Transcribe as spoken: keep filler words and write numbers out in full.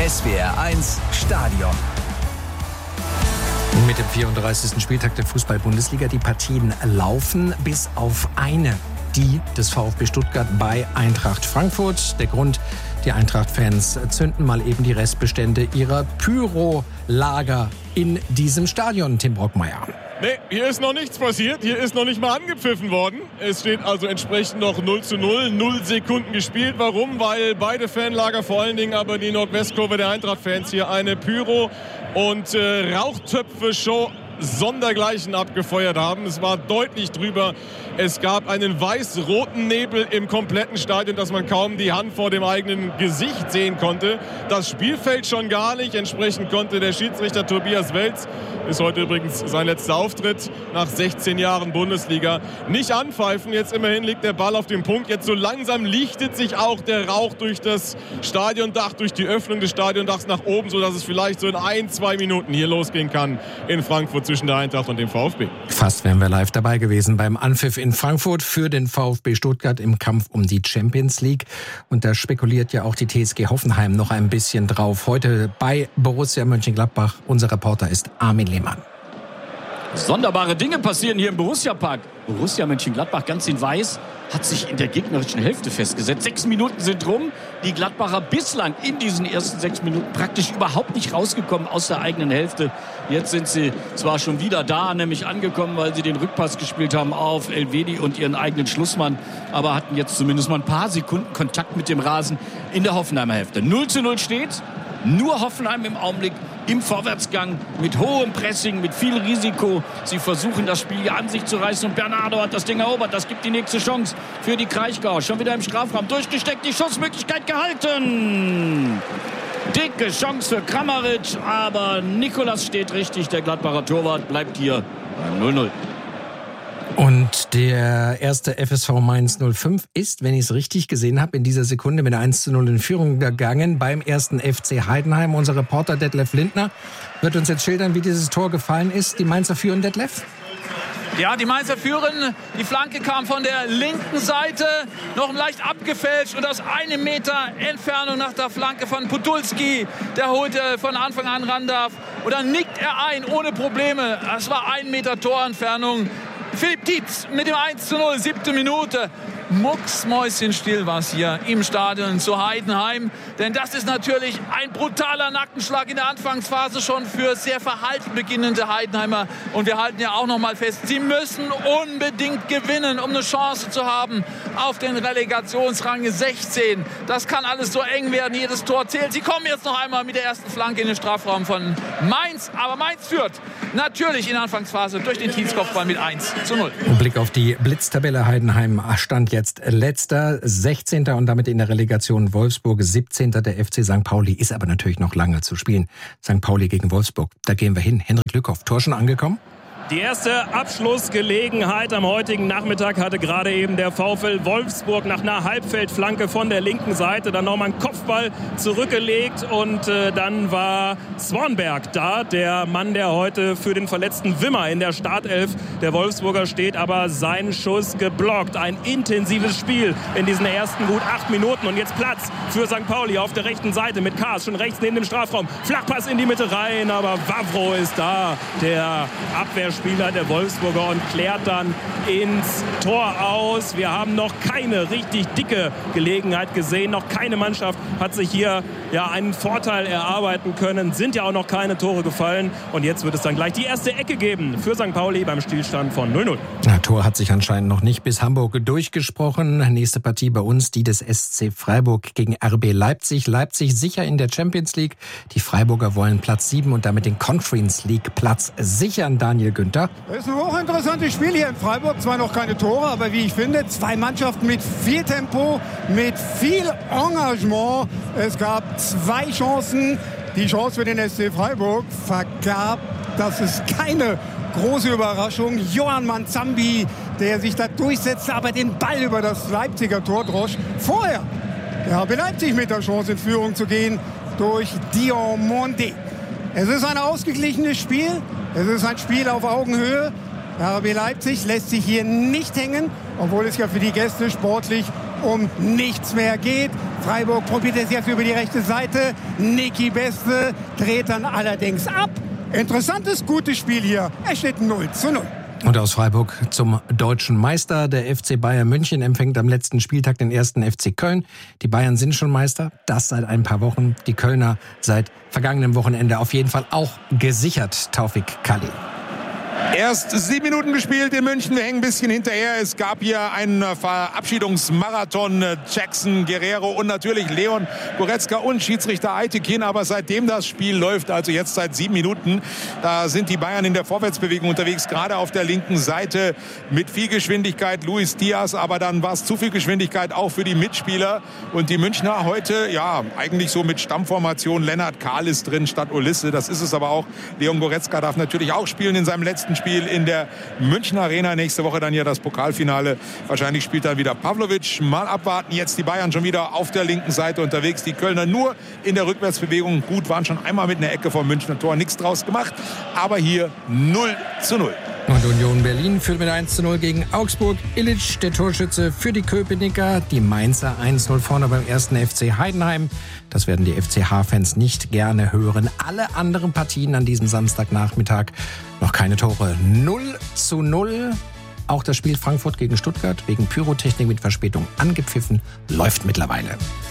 S W R eins Stadion. Mit dem vierunddreißigsten Spieltag der Fußball-Bundesliga. Die Partien laufen bis auf eine, die des VfB Stuttgart bei Eintracht Frankfurt. Der Grund, die Eintracht-Fans zünden mal eben die Restbestände ihrer Pyro-Lager in diesem Stadion, Tim Brockmeier. Nee, hier ist noch nichts passiert. Hier ist noch nicht mal angepfiffen worden. Es steht also entsprechend noch null zu null. Null Sekunden gespielt. Warum? Weil beide Fanlager, vor allen Dingen aber die Nordwestkurve der Eintracht-Fans, hier eine Pyro- und äh, Rauchtöpfe-Show sondergleichen abgefeuert haben. Es war deutlich drüber. Es gab einen weiß-roten Nebel im kompletten Stadion, dass man kaum die Hand vor dem eigenen Gesicht sehen konnte. Das Spielfeld schon gar nicht. Entsprechend konnte der Schiedsrichter Tobias Welz, ist heute übrigens sein letzter Auftritt nach sechzehn Jahren Bundesliga, nicht anpfeifen. Jetzt immerhin liegt der Ball auf dem Punkt. Jetzt so langsam lichtet sich auch der Rauch durch das Stadiondach, durch die Öffnung des Stadiondachs nach oben, sodass es vielleicht so in ein, zwei Minuten hier losgehen kann in Frankfurt zwischen der Eintracht und dem VfB. Fast wären wir live dabei gewesen beim Anpfiff in Frankfurt für den VfB Stuttgart im Kampf um die Champions League. Und da spekuliert ja auch die T S G Hoffenheim noch ein bisschen drauf. Heute bei Borussia Mönchengladbach. Unser Reporter ist Armin Lehmann. Sonderbare Dinge passieren hier im Borussia-Park. Borussia Mönchengladbach ganz in weiß hat sich in der gegnerischen Hälfte festgesetzt. Sechs Minuten sind rum. Die Gladbacher bislang in diesen ersten sechs Minuten praktisch überhaupt nicht rausgekommen aus der eigenen Hälfte. Jetzt sind sie zwar schon wieder da, nämlich angekommen, weil sie den Rückpass gespielt haben auf Elvedi und ihren eigenen Schlussmann, aber hatten jetzt zumindest mal ein paar Sekunden Kontakt mit dem Rasen in der Hoffenheimer Hälfte. null zu null steht. Nur Hoffenheim im Augenblick im Vorwärtsgang mit hohem Pressing, mit viel Risiko. Sie versuchen das Spiel hier an sich zu reißen und Bernardo hat das Ding erobert. Das gibt die nächste Chance für die Kraichgauer. Schon wieder im Strafraum durchgesteckt, die Schussmöglichkeit gehalten. Dicke Chance für Kramaric, aber Nikolas steht richtig. Der Gladbacher Torwart bleibt hier beim null null. Und der erste F S V Mainz null fünf ist, wenn ich es richtig gesehen habe, in dieser Sekunde mit eins zu null in Führung gegangen beim ersten F C Heidenheim. Unser Reporter Detlef Lindner wird uns jetzt schildern, wie dieses Tor gefallen ist. Die Mainzer führen, Detlef? Ja, die Mainzer führen. Die Flanke kam von der linken Seite, noch leicht abgefälscht und aus einem Meter Entfernung nach der Flanke von Podolski. Der holte von Anfang an ran darf. Und dann nickt er ein, ohne Probleme. Das war ein Meter Torentfernung. Philipp Tietz mit dem eins zu null, siebte Minute. Mucksmäuschenstill war es hier im Stadion zu Heidenheim. Denn das ist natürlich ein brutaler Nackenschlag in der Anfangsphase schon für sehr verhalten beginnende Heidenheimer. Und wir halten ja auch noch mal fest, sie müssen unbedingt gewinnen, um eine Chance zu haben auf den Relegationsrang sechzehn. Das kann alles so eng werden, jedes Tor zählt. Sie kommen jetzt noch einmal mit der ersten Flanke in den Strafraum von Mainz. Aber Mainz führt natürlich in der Anfangsphase durch den Tietz-Kopfball mit eins zu null. Blick auf die Blitztabelle. Heidenheim stand jetzt letzter, sechzehnter und damit in der Relegation. Wolfsburg siebzehnter. Der F C Sankt Pauli ist aber natürlich noch lange zu spielen. Sankt Pauli gegen Wolfsburg, da gehen wir hin. Henrik Lückhoff, Tor schon angekommen? Die erste Abschlussgelegenheit am heutigen Nachmittag hatte gerade eben der VfL Wolfsburg nach einer Halbfeldflanke von der linken Seite. Dann nochmal einen Kopfball zurückgelegt und äh, dann war Swanberg da, der Mann, der heute für den verletzten Wimmer in der Startelf der Wolfsburger steht, aber sein Schuss geblockt. Ein intensives Spiel in diesen ersten gut acht Minuten und jetzt Platz für Sankt Pauli auf der rechten Seite mit Kaas schon rechts neben dem Strafraum. Flachpass in die Mitte rein, aber Wawro ist da, der Abwehrspieler Spieler der Wolfsburger und klärt dann ins Tor aus. Wir haben noch keine richtig dicke Gelegenheit gesehen. Noch keine Mannschaft hat sich hier ja einen Vorteil erarbeiten können. Sind ja auch noch keine Tore gefallen. Und jetzt wird es dann gleich die erste Ecke geben für Sankt Pauli beim Stillstand von null null. Na, Tor hat sich anscheinend noch nicht bis Hamburg durchgesprochen. Nächste Partie bei uns, die des S C Freiburg gegen R B Leipzig. Leipzig sicher in der Champions League. Die Freiburger wollen Platz sieben und damit den Conference League Platz sichern. Daniel Günther. Das ist ein hochinteressantes Spiel hier in Freiburg. Zwar noch keine Tore, aber wie ich finde, zwei Mannschaften mit viel Tempo, mit viel Engagement. Es gab zwei Chancen. Die Chance für den S C Freiburg vergab, das ist keine große Überraschung. Johann Manzambi, der sich da durchsetzte, aber den Ball über das Leipziger Tor drosch. Vorher der R B Leipzig mit der Chance in Führung zu gehen durch Diomande. Es ist ein ausgeglichenes Spiel. Es ist ein Spiel auf Augenhöhe. Der R B Leipzig lässt sich hier nicht hängen, obwohl es ja für die Gäste sportlich um nichts mehr geht. Freiburg probiert es jetzt über die rechte Seite. Niki Beste dreht dann allerdings ab. Interessantes, gutes Spiel hier. Es steht null zu null. Und aus Freiburg zum deutschen Meister. Der F C Bayern München empfängt am letzten Spieltag den ersten F C Köln. Die Bayern sind schon Meister, das seit ein paar Wochen. Die Kölner seit vergangenem Wochenende auf jeden Fall auch gesichert, Taufik Kalli. Erst sieben Minuten gespielt in München, wir hängen ein bisschen hinterher. Es gab hier einen Verabschiedungsmarathon. Jackson, Guerrero und natürlich Leon Goretzka und Schiedsrichter Aytekin. Aber seitdem das Spiel läuft, also jetzt seit sieben Minuten, da sind die Bayern in der Vorwärtsbewegung unterwegs, gerade auf der linken Seite mit viel Geschwindigkeit. Luis Diaz, aber dann war es zu viel Geschwindigkeit auch für die Mitspieler. Und die Münchner heute, ja, eigentlich so mit Stammformation. Lennart Kahl ist drin statt Ulisse, das ist es aber auch. Leon Goretzka darf natürlich auch spielen in seinem letzten Spiel in der Münchner Arena. Nächste Woche dann ja das Pokalfinale. Wahrscheinlich spielt dann wieder Pavlovic. Mal abwarten. Jetzt die Bayern schon wieder auf der linken Seite unterwegs. Die Kölner nur in der Rückwärtsbewegung. Gut, waren schon einmal mit einer Ecke vom Münchner Tor. Nichts draus gemacht. Aber hier null zu null. Und Union Berlin führt mit eins zu null gegen Augsburg. Illich, der Torschütze für die Köpenicker. Die Mainzer eins zu null vorne beim ersten F C Heidenheim. Das werden die F C H-Fans nicht gerne hören. Alle anderen Partien an diesem Samstagnachmittag noch keine Tore. null zu null. Auch das Spiel Frankfurt gegen Stuttgart wegen Pyrotechnik mit Verspätung angepfiffen läuft mittlerweile.